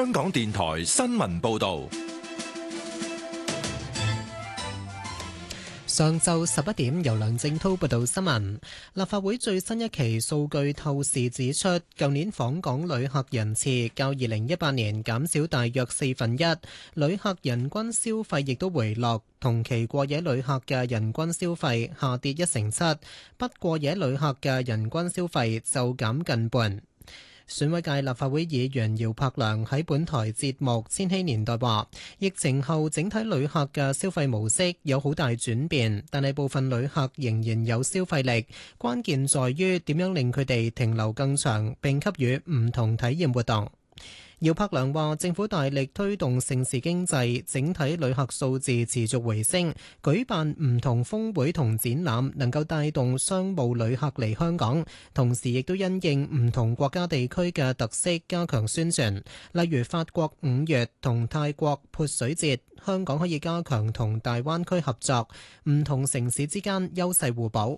香港電台新聞報道。 上晝11點，由梁正濤報道新聞。立法會最新一期數據透視指出，舊年訪港旅客人次較2018年減少大約1/4，旅客人均消費亦都回落，同期過夜旅客嘅人均消費下跌1成7，不過夜旅客嘅人均消費就減近半。選委界立法會議員姚柏良喺本台節目《千禧年代》話，疫情後整體旅客嘅消費模式有好大轉變，但係部分旅客仍然有消費力，關鍵在於點樣令佢哋停留更長，並給予唔同體驗活動。姚柏良話，政府大力推動盛事經濟，整體旅客數字持續回升，舉辦唔同峰會同展覽，能夠帶動商務旅客嚟香港，同時亦都因應唔同國家地區嘅特色加強宣傳，例如法國5月同泰國潑水節，香港可以加強同大灣區合作，唔同城市之間優勢互補。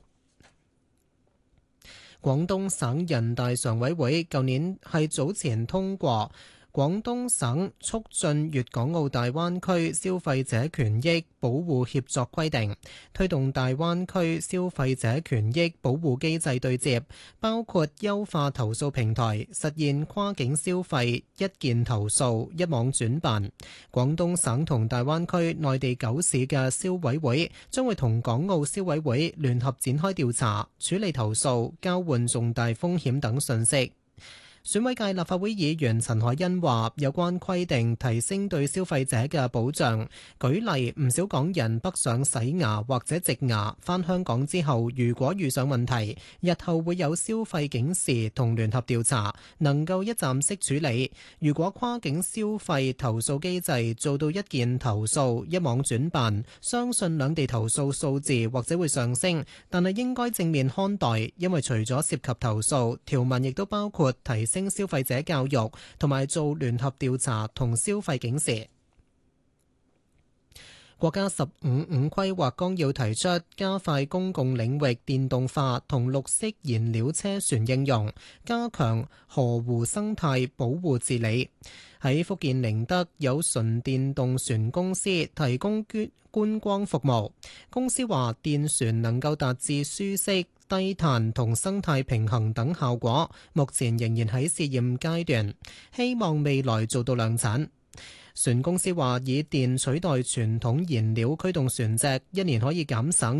廣東省人大常委會舊年係早前通過廣東省促進粵港澳大灣區消費者權益保護協作規定，推動大灣區消費者權益保護機制對接，包括優化投訴平台，實現跨境消費一件投訴一網轉辦。廣東省同大灣區內地9市嘅消委會將會同港澳消委會聯合展開調查，處理投訴、交換重大風險等信息。選委界立法會議員陳凱欣話，有關規定提升對消費者嘅保障，舉例唔少港人北上洗牙或者植牙，返香港之後如果遇上問題，日後會有消費警示同聯合調查，能夠一站式處理。如果跨境消費投訴機制做到一件投訴一網轉辦，相信兩地投訴數字或者會上升，但係應該正面看待，因為除咗涉及投訴，條文亦都包括提升消費者教育同埋做聯合調查同消費警示。國家15五規劃綱要提出，加快公共領域電動化同綠色燃料車船應用，加強河湖生態保護治理。喺福建寧德有純電動船公司提供觀光服務，公司話電船能夠達至舒適、低碳同生態平衡等效果，目前仍然喺試驗階段，希望未來做到量產。船公司話以電取代傳統燃料驅動船隻，一年可以減省